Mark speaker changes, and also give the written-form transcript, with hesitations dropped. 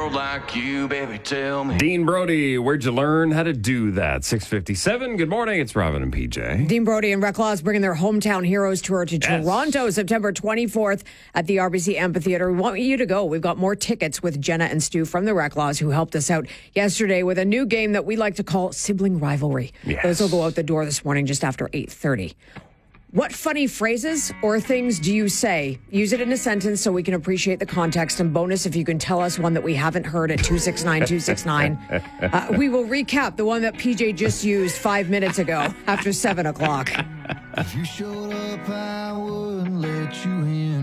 Speaker 1: world like you, baby, tell me.
Speaker 2: Dean Brody, where'd you learn how to do that? 6:57. Good morning. It's Robin and PJ.
Speaker 3: Dean Brody and Rec Laws bringing their Hometown Heroes tour to Toronto, September 24th at the RBC Amphitheater. We want you to go. We've got more tickets with Jenna and Stu from the Rec Laws who helped us out yesterday with a new game that we like to call Sibling Rivalry.
Speaker 2: Yes.
Speaker 3: Those will go out the door this morning just after 8:30. What funny phrases or things do you say? Use it in a sentence so we can appreciate the context. And bonus, if you can tell us one that we haven't heard at 269-269. We will recap the one that PJ just used 5 minutes ago after 7 o'clock.
Speaker 4: If you showed up, I wouldn't let you in.